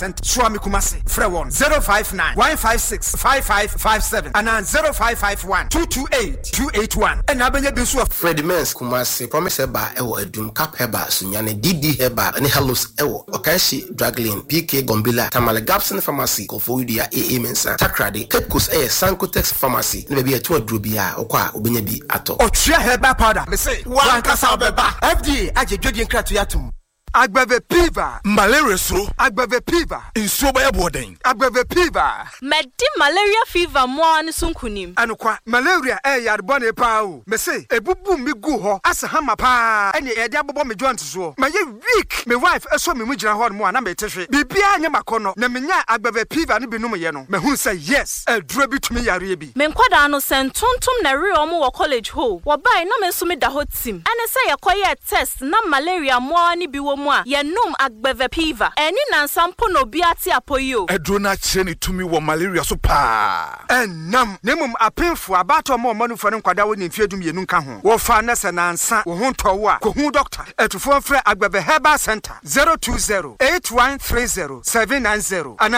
Swami Kumasi, Frewon 059 156 5557 and 0551 228 281. And Abenya Bisu Freddie Mens Kumasi, Promise Heba, Ewo Edum, Cap Heba, Sunyane, DD Heba, and Halos Ewo, Okashi, Draglin, PK Gombila, Tamale Gapson Pharmacy, Kofoidia, AA Mensa, Takrade, Kepkus Air, Sankotex Pharmacy, maybe a 2 Drubia, Okwa, Ubenyabi, Ato. Ochia Heba powder, me say, one Casa Beba, FDA, Aje Jodian Kratuyatum. Agbave Piva, malaria so, Agbave Piva, in sober boarding, Agbave Piva, Medi malaria fever more and sunkunim. Anukwa, malaria, yarbonne pao, me say, a bubu mi go, as a hammer pa, and a diabo me joint so. My weak, my wife, a so me mujina horn more, and I'm a tissue. Bibia Yamakono, Namina Agbave Piva, and Binumayano, me who say yes, a drabby to me, Aribi. Menquadano sent Tontum Nari or college ho, or buy no me sumid the hot sim, and I say a quiet test, no malaria more any biwo. Ye num agbeve piva eni na nsampo no biati apoyo edrona cheni tumi wo malaria so pa enam nemum apemfo abato mo manufo ne nkwada wo nimfiedum yenu nka ho wo fa na se na nsa wo ho ntowo a ko hu doctor etufo frɛ agbeve herbal center 020-8130-790 and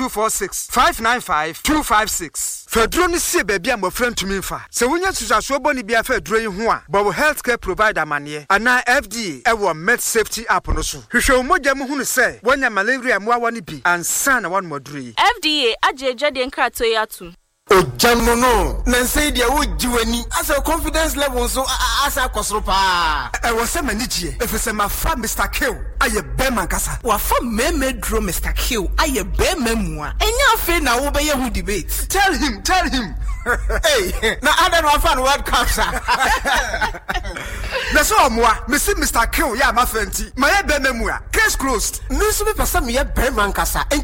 0246-595-256 fedro ni se baabi a mofra ntumi mfa se wonya susaso boni bia fedro yi ho a bo healthcare provider mane ana FDA ewo med safety app no so hwehwe umoja mu hunu se wonya malaria mu awani bi ansa na wan moduri FDA ajeje de nkrato yatum Ojano no nanse dia wo jiwani asa confidence level so asa kosoro pa wo se manigie efese ma fa Mr. Kill aye bema kasa wa fa meme dro Mr. Kill aye bema mu a enya afi na wo be ye hu debate tell him hey na other one fan world cup sa na so moa me see Mr. Kill ya ma fanti ma ye bema mu a case closed no so be person me ye bema kasa